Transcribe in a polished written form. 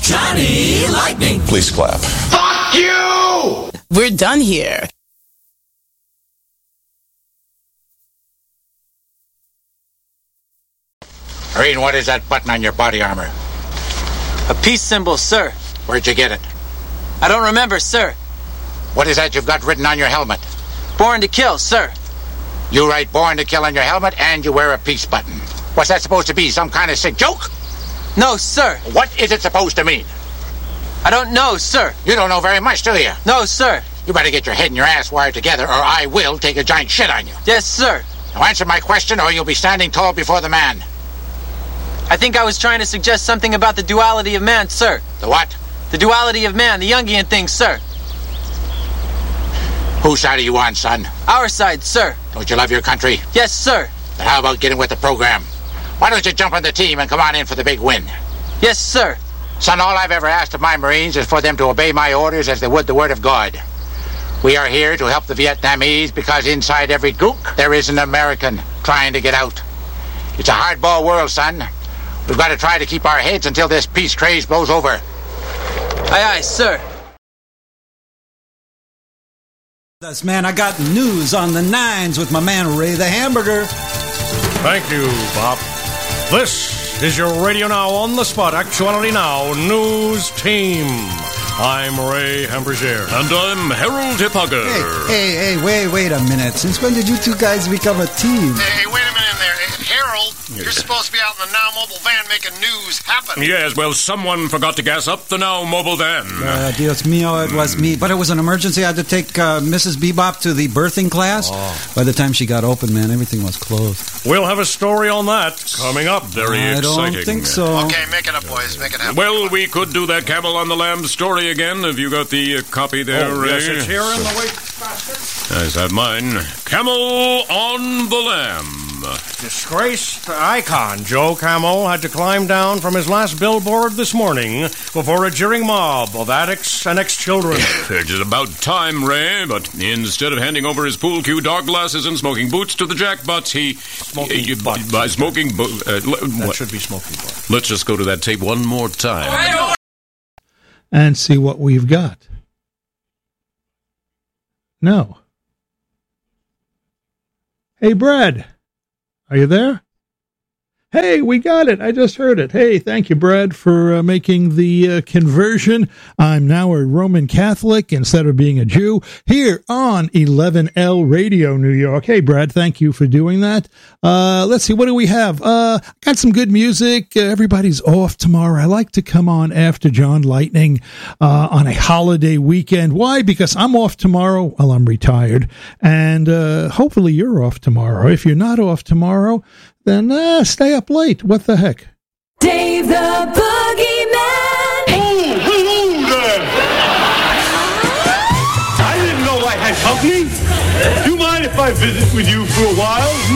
Johnny Lightning. Please clap. Fuck you! We're done here. Marine, what is that button on your body armor? A peace symbol, sir. Where'd you get it? I don't remember, sir. What is that you've got written on your helmet? Born to kill, sir. You write born to kill on your helmet and you wear a peace button. What's that supposed to be? Some kind of sick joke? No, sir. What is it supposed to mean? I don't know, sir. You don't know very much, do you? No, sir. You better get your head and your ass wired together or I will take a giant shit on you. Yes, sir. Now answer my question or you'll be standing tall before the man. I think I was trying to suggest something about the duality of man, sir. The what? The duality of man, the Jungian thing, sir. Whose side are you on, son? Our side, sir. Don't you love your country? Yes, sir. Then how about getting with the program? Why don't you jump on the team and come on in for the big win? Yes, sir. Son, all I've ever asked of my Marines is for them to obey my orders as they would the word of God. We are here to help the Vietnamese because inside every gook there is an American trying to get out. It's a hardball world, son. We've got to try to keep our heads until this peace craze blows over. Aye, aye, sir. That's man, I got news on the nines with my man Ray the Hamburger. Thank you, Bob. This is your Radio Now on the spot, Actuality Now news team. I'm Ray Hamburger. And I'm Harold Hippager. Hey, wait a minute. Since when did you two guys become a team? Hey, wait a minute in there. Harold, you're supposed to be out in the Now Mobile van making news happen. Yes, well, someone forgot to gas up the Now Mobile van. Dios mío, it was me. But it was an emergency. I had to take Mrs. Bebop to the birthing class. Oh. By the time she got open, man, everything was closed. We'll have a story on that coming up. Very exciting. I don't think so. Okay, make it up, boys. Make it happen. Well, we could do that Camel on the Lamb story again. Have you got the copy there, Ray? Yes, it's here in the wait basket. I have mine. Camel on the Lamb. Disgraced icon Joe Camel had to climb down from his last billboard this morning before a jeering mob of addicts and ex-children. It's about time, Ray, but instead of handing over his pool cue dog glasses and smoking boots to the jackbutts, he... Smoking boots. That should be smoking boots. Let's just go to that tape one more time. And see what we've got. No. Hey, Brad. Are you there? Hey, we got it. I just heard it. Hey, thank you, Brad, for making the conversion. I'm now a Roman Catholic instead of being a Jew here on 11L Radio, New York. Hey, Brad, thank you for doing that. Let's see, what do we have? Got some good music. Everybody's off tomorrow. I like to come on after John Lightning on a holiday weekend. Why? Because I'm off tomorrow. Well, I'm retired. And hopefully you're off tomorrow. If you're not off tomorrow, then stay up late. What the heck? Dave the Boogeyman! Oh, hello there! I didn't know I had company. Do you mind if I visit with you for a while?